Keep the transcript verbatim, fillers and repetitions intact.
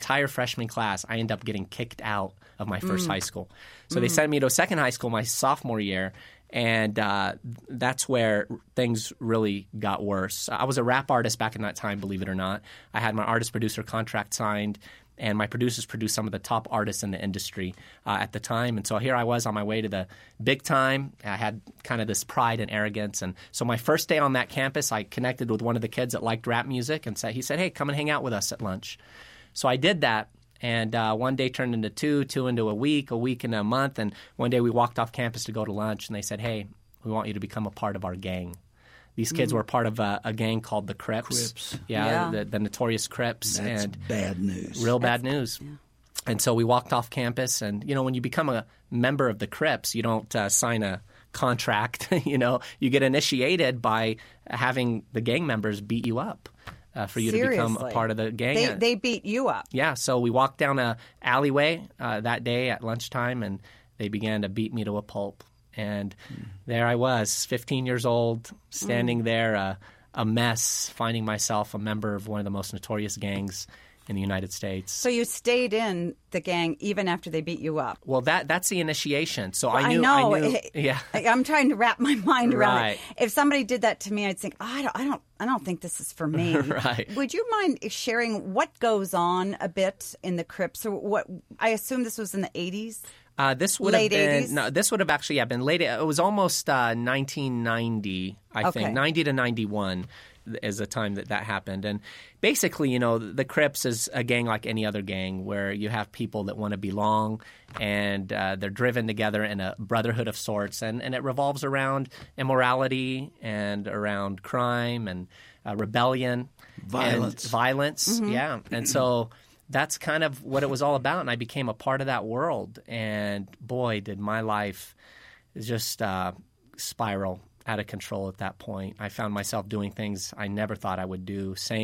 entire freshman class, I ended up getting kicked out of my first mm. high school. So mm. they sent me to a second high school my sophomore year, and uh, that's where things really got worse. I was a rap artist back in that time, believe it or not. I had my artist-producer contract signed, and my producers produced some of the top artists in the industry uh, at the time. And so here I was on my way to the big time. I had kind of this pride and arrogance. And so my first day on that campus, I connected with one of the kids that liked rap music, and said, he said, hey, come and hang out with us at lunch. So I did that. And uh, one day turned into two, two into a week, a week into a month. And one day we walked off campus to go to lunch, and they said, hey, we want you to become a part of our gang. These kids mm. were part of a, a gang called the Crips. Crips. Yeah, yeah. The, the notorious Crips. That's and bad news. Real That's, bad news. Yeah. And so we walked off campus, and, you know, when you become a member of the Crips, you don't uh, sign a contract. You know, you get initiated by having the gang members beat you up. Uh, for you Seriously? to become a part of the gang. They, they beat you up. Yeah, so we walked down a alleyway uh, that day at lunchtime, and they began to beat me to a pulp. And mm. there I was, fifteen years old, standing mm. there, uh, a mess, finding myself a member of one of the most notorious gangs in the United States. So you stayed in the gang even after they beat you up? Well, that that's the initiation. So well, I knew. I know. I knew, it, yeah. I'm trying to wrap my mind around right. it. If somebody did that to me, I'd think, oh, I don't, I don't, I don't think this is for me. Right. Would you mind sharing what goes on a bit in the Crips? Or what? I assume this was in the eighties. Uh, this would late have been eighties? No. This would have actually yeah been late. It was almost uh, nineteen ninety, I okay. think, ninety to ninety-one. Is the time that that happened. And basically, you know, the Crips is a gang like any other gang where you have people that want to belong, and uh, they're driven together in a brotherhood of sorts. And, and it revolves around immorality and around crime and uh, rebellion. Violence. And violence, Mm-hmm. yeah. And so that's kind of what it was all about. And I became a part of that world. And boy, did my life just uh, spiral out of control at that point. I found myself doing things I never thought I would do, saying